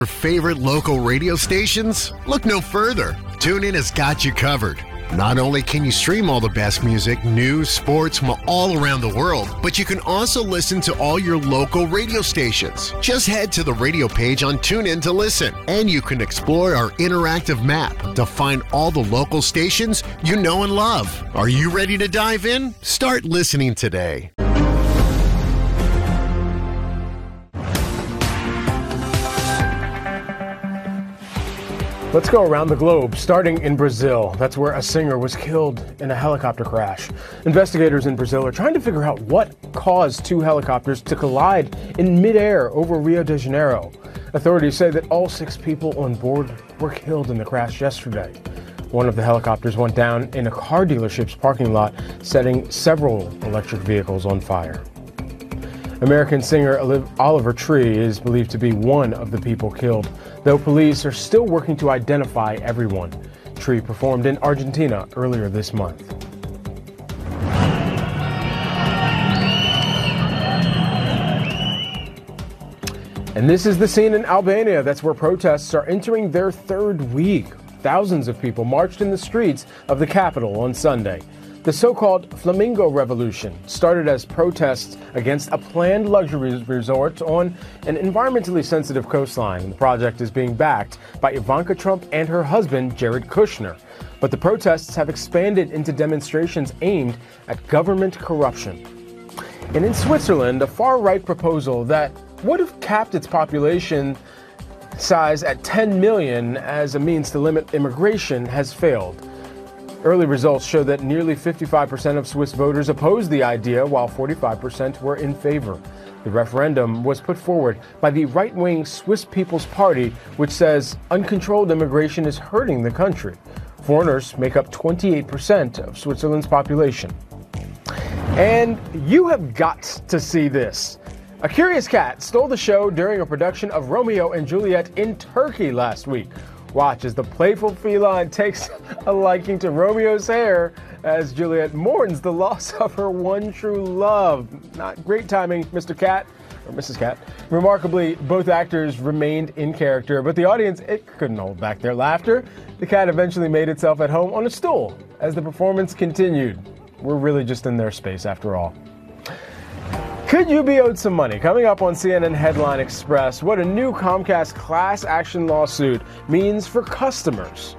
Your favorite local radio stations? Look no further. TuneIn has got you covered. Not only can you stream all the best music, news, sports from all around the world, but you can also listen to all your local radio stations. Just head to the radio page on TuneIn to listen, and you can explore our interactive map to find all the local stations you know and love. Are you ready to dive in? Start listening today. Let's go around the globe, starting in Brazil. That's where a singer was killed in a helicopter crash. Investigators in Brazil are trying to figure out what caused two helicopters to collide in midair over Rio de Janeiro. Authorities say that all 6 people on board were killed in the crash yesterday. One of the helicopters went down in a car dealership's parking lot, setting several electric vehicles on fire. American singer Oliver Tree is believed to be one of the people killed, though police are still working to identify everyone. Tree performed in Argentina earlier this month. And this is the scene in Albania. That's where protests are entering their 3rd week. Thousands of people marched in the streets of the capital on Sunday. The so-called Flamingo Revolution started as protests against a planned luxury resort on an environmentally sensitive coastline. The project is being backed by Ivanka Trump and her husband, Jared Kushner. But the protests have expanded into demonstrations aimed at government corruption. And in Switzerland, a far-right proposal that would have capped its population size at 10 million as a means to limit immigration has failed. Early results show that nearly 55% of Swiss voters opposed the idea, while 45% were in favor. The referendum was put forward by the right-wing Swiss People's Party, which says uncontrolled immigration is hurting the country. Foreigners make up 28% of Switzerland's population. And you have got to see this. A curious cat stole the show during a production of Romeo and Juliet in Turkey last week. Watch as the playful feline takes a liking to Romeo's hair as Juliet mourns the loss of her one true love. Not great timing, Mr. Cat, or Mrs. Cat. Remarkably, both actors remained in character, but the audience, it couldn't hold back their laughter. The cat eventually made itself at home on a stool as the performance continued. We're really just in their space after all. Could you be owed some money? Coming up on CNN Headline Express, what a new Comcast class action lawsuit means for customers.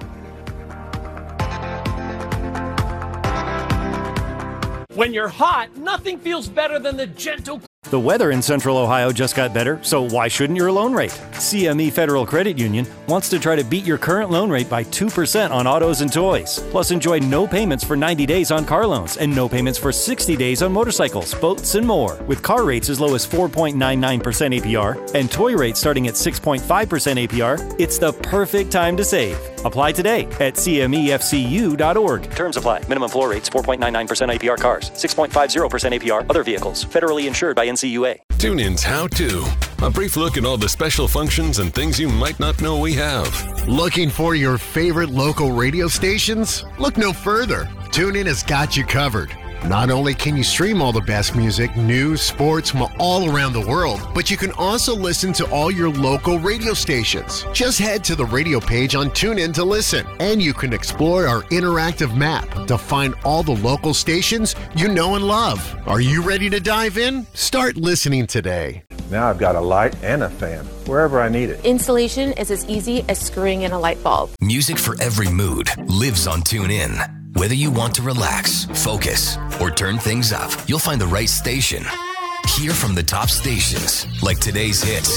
When you're hot, nothing feels better than the gentle... The weather in Central Ohio just got better, so why shouldn't your loan rate? CME Federal Credit Union wants to try to beat your current loan rate by 2% on autos and toys. Plus, enjoy no payments for 90 days on car loans and no payments for 60 days on motorcycles, boats, and more. With car rates as low as 4.99% APR and toy rates starting at 6.5% APR, it's the perfect time to save. Apply today at CMEFCU.org. Terms apply. Minimum floor rates 4.99% APR cars, 6.50% APR other vehicles. Federally insured by NCUA. TuneIn's How To. A brief look at all the special functions and things you might not know we have. Looking for your favorite local radio stations? Look no further. TuneIn has got you covered. Not only can you stream all the best music, news, sports from all around the world, but you can also listen to all your local radio stations. Just head to the radio page on TuneIn to listen, and you can explore our interactive map to find all the local stations you know and love. Are you ready to dive in? Start listening today. Now I've got a light and a fan wherever I need it. Installation is as easy as screwing in a light bulb. Music for every mood lives on TuneIn. Whether you want to relax, focus, or turn things up, you'll find the right station. Hear from the top stations, like today's hits,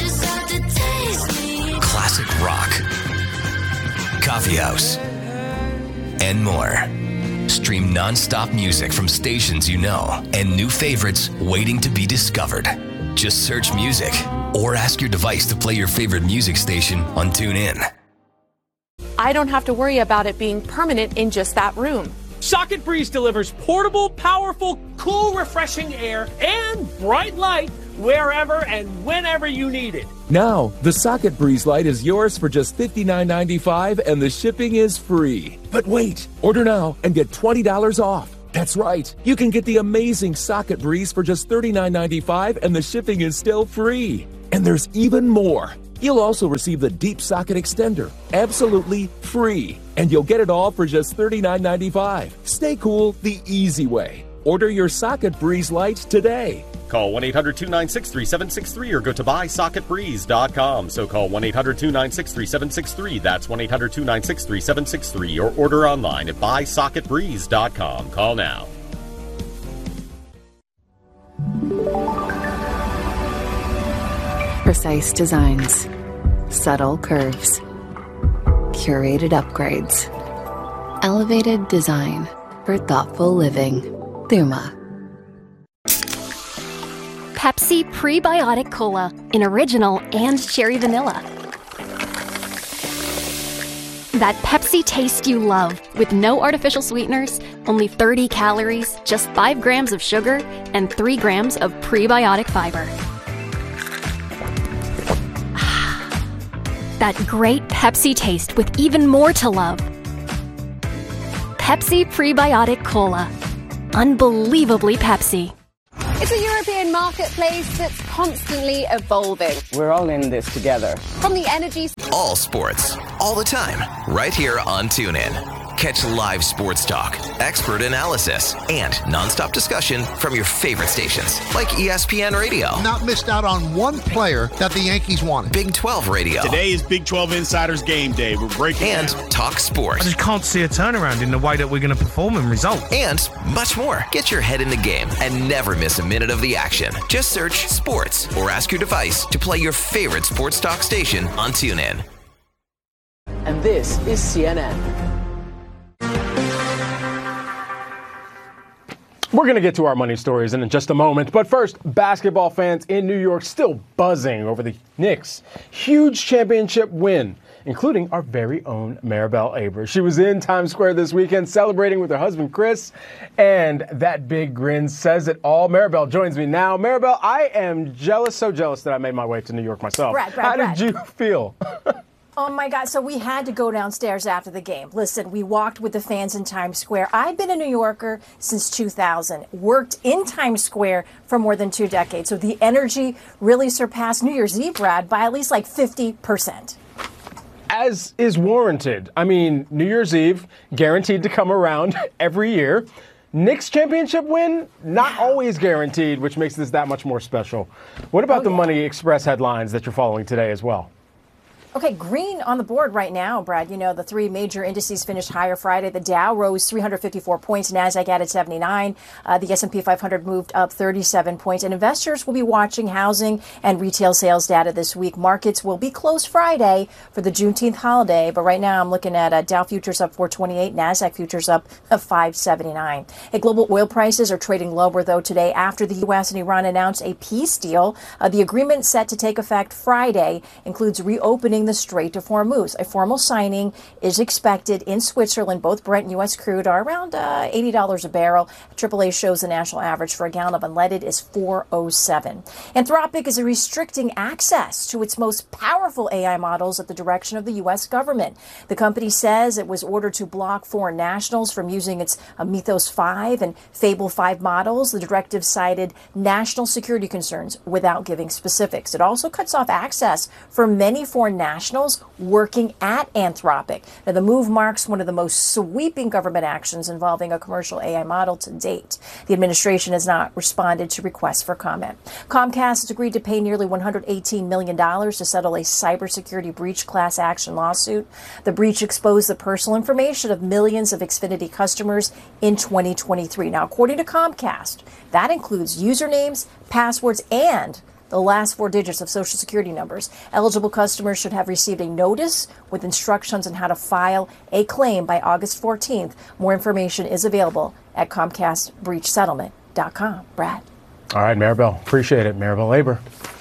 classic rock, coffee house, and more. Stream non-stop music from stations you know and new favorites waiting to be discovered. Just search music or ask your device to play your favorite music station on TuneIn. I don't have to worry about it being permanent in just that room. Socket Breeze delivers portable, powerful, cool, refreshing air and bright light wherever and whenever you need it. Now, the Socket Breeze light is yours for just $59.95 and the shipping is free. But wait, order now and get $20 off. That's right, you can get the amazing Socket Breeze for just $39.95 and the shipping is still free. And there's even more. You'll also receive the deep socket extender, absolutely free. And you'll get it all for just $39.95. Stay cool the easy way. Order your Socket Breeze Lite today. Call 1-800-296-3763 or go to buysocketbreeze.com. So call 1-800-296-3763. That's 1-800-296-3763 or order online at buysocketbreeze.com. Call now. Precise designs, subtle curves, curated upgrades, elevated design for thoughtful living. Thuma. Pepsi Prebiotic Cola in original and cherry vanilla. That Pepsi taste you love with no artificial sweeteners, only 30 calories, just 5 grams of sugar, and 3 grams of prebiotic fiber. That great Pepsi taste with even more to love. Pepsi Prebiotic Cola. Unbelievably Pepsi. It's a European marketplace that's constantly evolving. We're all in this together. From the energy... All sports, all the time, right here on TuneIn. Catch live sports talk, expert analysis, and nonstop discussion from your favorite stations, like ESPN Radio. Not missed out on one player that the Yankees wanted. Big 12 Radio. Today is Big 12 Insiders Game Day. We're breaking and down. Talk sports. I just can't see a turnaround in the way that we're going to perform and result. And much more. Get your head in the game and never miss a minute of the action. Just search sports or ask your device to play your favorite sports talk station on TuneIn. And this is CNN. We're going to get to our money stories in just a moment. But first, basketball fans in New York still buzzing over the Knicks' huge championship win, including our very own Maribel Aber. She was in Times Square this weekend celebrating with her husband, Chris, and that big grin says it all. Maribel joins me now. Maribel, I am jealous, so jealous that I made my way to New York myself. How did you feel? Oh, my God. So we had to go downstairs after the game. Listen, we walked with the fans in Times Square. I've been a New Yorker since 2000, worked in Times Square for more than 2 decades. So the energy really surpassed New Year's Eve, Brad, by at least like 50%. As is warranted. I mean, New Year's Eve, guaranteed to come around every year. Knicks championship win, not always guaranteed, which makes this that much more special. What about the Money Express headlines that you're following today as well? Okay, green on the board right now, Brad. You know, the 3 major indices finished higher Friday. The Dow rose 354 points. NASDAQ added 79. The S&P 500 moved up 37 points. And investors will be watching housing and retail sales data this week. Markets will be closed Friday for the Juneteenth holiday. But right now I'm looking at Dow futures up 428, NASDAQ futures up 579. Global oil prices are trading lower, though, today after the U.S. and Iran announced a peace deal. The agreement set to take effect Friday includes reopening the Strait of Hormuz. A formal signing is expected in Switzerland. Both Brent and U.S. crude are around $80 a barrel. AAA shows the national average for a gallon of unleaded is $4.07. Anthropic is restricting access to its most powerful AI models at the direction of the U.S. government. The company says it was ordered to block foreign nationals from using its Mythos 5 and Fable 5 models. The directive cited national security concerns without giving specifics. It also cuts off access for many foreign nationals working at Anthropic. Now, the move marks one of the most sweeping government actions involving a commercial AI model to date. The administration has not responded to requests for comment. Comcast has agreed to pay nearly $118 million to settle a cybersecurity breach class action lawsuit. The breach exposed the personal information of millions of Xfinity customers in 2023. Now, according to Comcast, that includes usernames, passwords, and the last 4 digits of Social Security numbers. Eligible customers should have received a notice with instructions on how to file a claim by August 14th. More information is available at ComcastBreachSettlement.com. Brad. All right, Maribel. Appreciate it. Maribel Aber.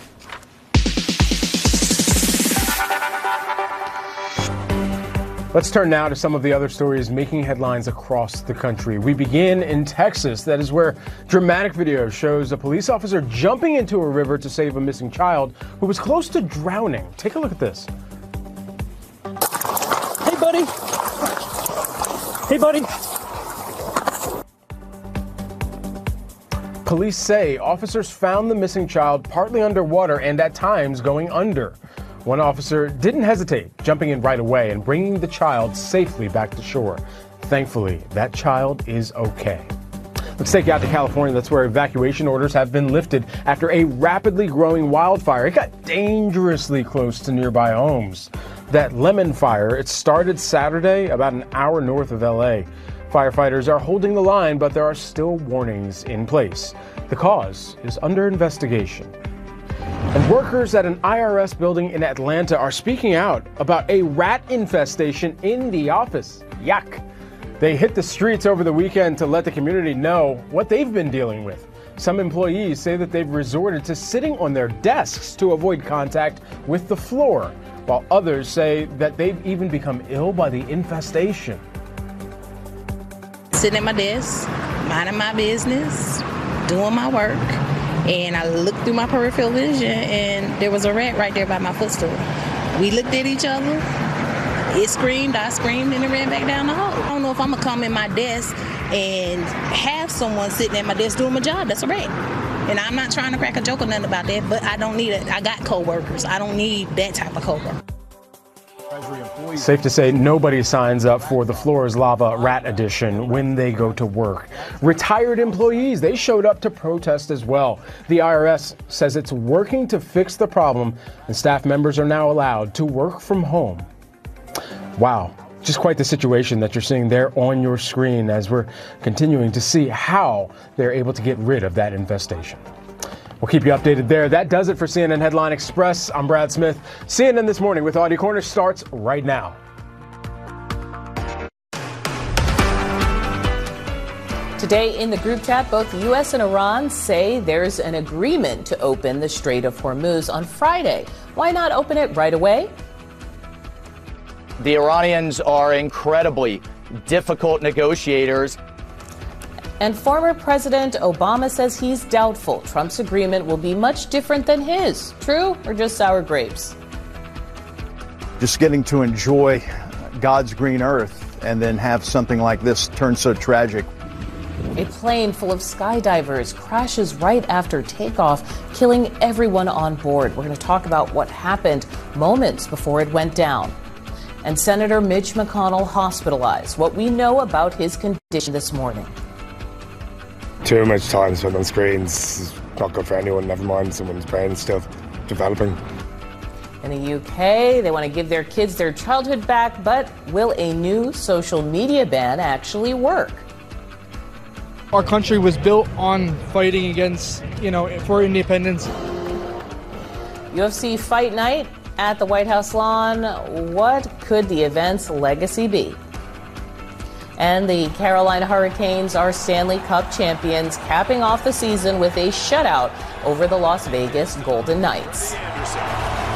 Let's turn now to some of the other stories making headlines across the country. We begin in Texas. That is where dramatic video shows a police officer jumping into a river to save a missing child who was close to drowning. Take a look at this. Hey, buddy. Hey, buddy. Police say officers found the missing child partly underwater and at times going under. One officer didn't hesitate, jumping in right away and bringing the child safely back to shore. Thankfully, that child is okay. Let's take you out to California. That's where evacuation orders have been lifted after a rapidly growing wildfire. It got dangerously close to nearby homes. That lemon fire, it started Saturday about an hour north of L.A. Firefighters are holding the line, but there are still warnings in place. The cause is under investigation. And workers at an IRS building in Atlanta are speaking out about a rat infestation in the office. Yuck. They hit the streets over the weekend to let the community know what they've been dealing with. Some employees say that they've resorted to sitting on their desks to avoid contact with the floor, while others say that they've even become ill by the infestation. Sitting at my desk, minding my business, doing my work, and I looked through my peripheral vision and there was a rat right there by my footstool. We looked at each other. It screamed, I screamed, and it ran back down the hall. I don't know if I'm gonna come in my desk and have someone sitting at my desk doing my job. That's a rat. And I'm not trying to crack a joke or nothing about that, but I don't need it. I got co-workers. I don't need that type of co-worker. Safe to say nobody signs up for the Floor is Lava Rat Edition when they go to work. Retired employees, they showed up to protest as well. The IRS says it's working to fix the problem, and staff members are now allowed to work from home. Wow, just quite the situation that you're seeing there on your screen as we're continuing to see how they're able to get rid of that infestation. We'll keep you updated there. That does it for CNN Headline Express. I'm Brad Smith. CNN This Morning with Audie Cornish starts right now. Today in the group chat, both the U.S. and Iran say there's an agreement to open the Strait of Hormuz on Friday. Why not open it right away? The Iranians are incredibly difficult negotiators. And former President Obama says he's doubtful Trump's agreement will be much different than his. True or just sour grapes? Just getting to enjoy God's green earth and then have something like this turn so tragic. A plane full of skydivers crashes right after takeoff, killing everyone on board. We're going to talk about what happened moments before it went down. And Senator Mitch McConnell hospitalized. What we know about his condition this morning. Too much time spent on screens is not good for anyone, never mind someone's brain still developing. In the UK, they want to give their kids their childhood back, but will a new social media ban actually work? Our country was built on fighting against, for independence. UFC Fight Night at the White House lawn. What could the event's legacy be? And the Carolina Hurricanes are Stanley Cup champions, capping off the season with a shutout over the Las Vegas Golden Knights.